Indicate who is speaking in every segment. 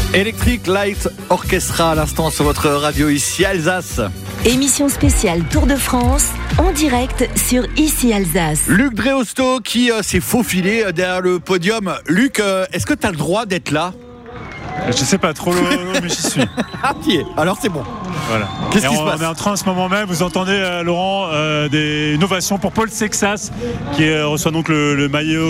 Speaker 1: Electric Light Orchestra à l'instant sur votre radio ici Alsace.
Speaker 2: Émission spéciale Tour de France en direct sur Ici Alsace.
Speaker 1: Luc Dreosto qui s'est faufilé derrière le podium. Luc, est-ce que tu as le droit d'être là ?
Speaker 3: Je sais pas trop, mais j'y suis.
Speaker 1: Ah, qui est ? Alors c'est bon.
Speaker 3: Voilà.
Speaker 1: Qu'est-ce qui se passe ?
Speaker 3: On est en train en ce moment même, vous entendez Laurent, des innovations pour Paul Sexas qui reçoit donc le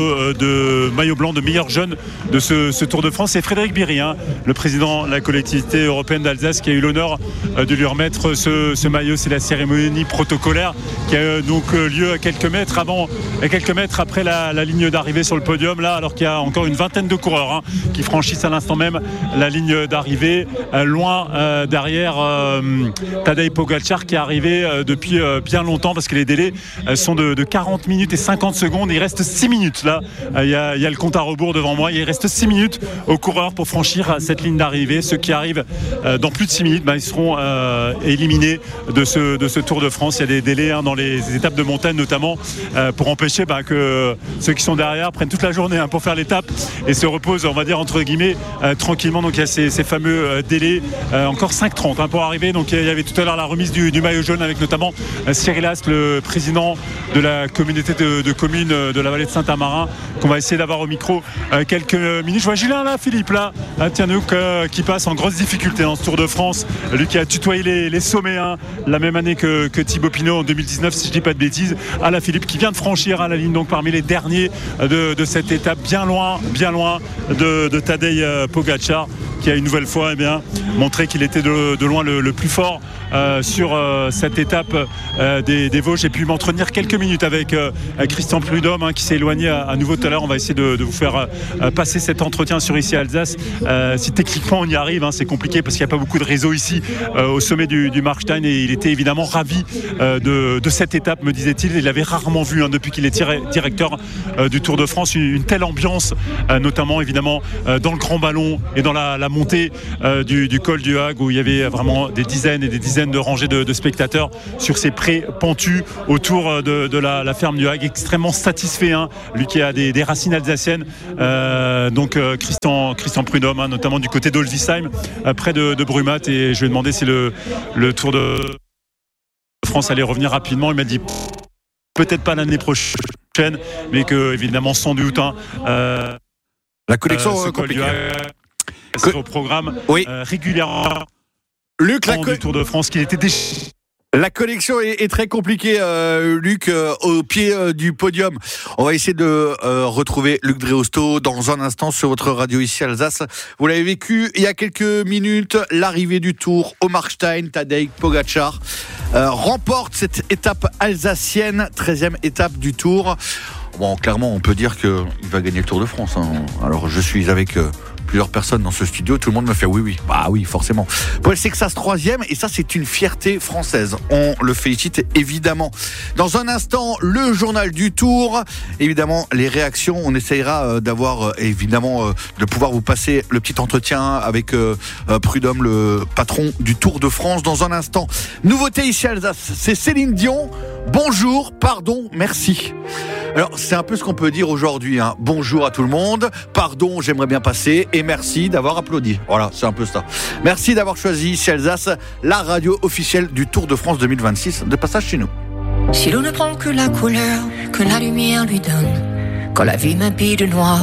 Speaker 3: maillot blanc de meilleur jeune de ce Tour de France. C'est Frédéric Biry, le président de la collectivité européenne d'Alsace, qui a eu l'honneur de lui remettre ce maillot. C'est la cérémonie protocolaire qui a donc lieu à quelques mètres après la ligne d'arrivée sur le podium, là, alors qu'il y a encore une vingtaine de coureurs qui franchissent à l'instant même la ligne d'arrivée, loin derrière Tadej Pogačar qui est arrivé depuis bien longtemps, parce que les délais sont de 40 minutes et 50 secondes. Il reste 6 minutes là, il y a le compte à rebours devant moi, il reste 6 minutes aux coureurs pour franchir cette ligne d'arrivée. Ceux qui arrivent dans plus de 6 minutes, ils seront éliminés de ce Tour de France. Il y a des délais dans les étapes de montagne notamment, pour empêcher que ceux qui sont derrière prennent toute la journée pour faire l'étape et se reposent, on va dire entre guillemets, tranquillement. Donc il y a ces fameux délais, encore 5h30 pour arriver. Donc il y avait tout à l'heure la remise du maillot jaune avec notamment Cyril Astre, le président de la communauté de communes de la vallée de Saint-Amarin, qu'on va essayer d'avoir au micro quelques minutes. Je vois Julien là, Philippe là, qui passe en grosse difficulté dans ce Tour de France. Lui qui a tutoyé les sommets la même année que Thibaut Pinot en 2019, si je dis pas de bêtises. La Philippe qui vient de franchir la ligne, donc parmi les derniers de cette étape, bien loin de Tadej Pogačar, qui a une nouvelle fois montré qu'il était de loin le plus fort sur cette étape des Vosges. J'ai pu m'entretenir quelques minutes avec Christian Prudhomme, qui s'est éloigné à nouveau tout à l'heure. On va essayer de vous faire passer cet entretien sur Ici Alsace. Si techniquement on y arrive, c'est compliqué parce qu'il n'y a pas beaucoup de réseau ici au sommet du Markstein, et il était évidemment ravi de cette étape, me disait-il. Il avait rarement vu depuis qu'il est directeur du Tour de France une telle ambiance, notamment évidemment dans le grand ballon et dans la montée du col du Hague, où il y avait vraiment des dizaines et des dizaines de rangées de spectateurs sur ces prés pentus autour de la ferme du Hague. Extrêmement satisfait, lui qui a des racines alsaciennes, donc Christian Prudhomme, notamment du côté d'Olvisheim, près de Brumath. Et je lui ai demandé si le Tour de France allait revenir rapidement. Il m'a dit peut-être pas l'année prochaine, mais que évidemment sans doute
Speaker 1: la collection compliquée.
Speaker 3: C'est au programme régulièrement.
Speaker 1: Luc,
Speaker 3: du Tour de France, qu'il était déjà.
Speaker 1: La connexion est très compliquée, Luc, au pied du podium. On va essayer de retrouver Luc Dreosto dans un instant sur votre radio ici Alsace. Vous l'avez vécu il y a quelques minutes, l'arrivée du Tour au Markstein. Tadej Pogačar remporte cette étape alsacienne, 13e étape du Tour. Bon, clairement, on peut dire qu'il va gagner le Tour de France. Alors, je suis avec plusieurs personnes dans ce studio, tout le monde me fait oui. Bah oui, forcément. Paul Sexas 3e, et ça c'est une fierté française. On le félicite évidemment. Dans un instant, le journal du Tour. Évidemment, les réactions, on essayera d'avoir évidemment de pouvoir vous passer le petit entretien avec Prudhomme, le patron du Tour de France. Dans un instant, nouveauté ici à Alsace, c'est Céline Dion. Bonjour, pardon, merci. Alors, c'est un peu ce qu'on peut dire aujourd'hui. Bonjour à tout le monde, pardon, j'aimerais bien passer, et merci d'avoir applaudi. Voilà, c'est un peu ça. Merci d'avoir choisi ici Alsace, la radio officielle du Tour de France 2026. De passage chez nous.
Speaker 4: Si l'on ne prend que la couleur que la lumière lui donne, quand la vie m'habille de noir,